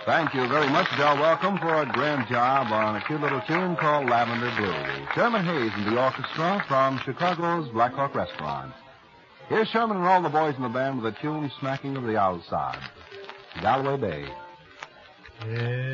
Thank you very much, Del. Welcome for a grand job on a cute little tune called Lavender Blue. Sherman Hayes and the orchestra from Chicago's Black Hawk Restaurant. Here's Sherman and all the boys in the band with a tune smacking of the outside. Galway Bay. Yeah.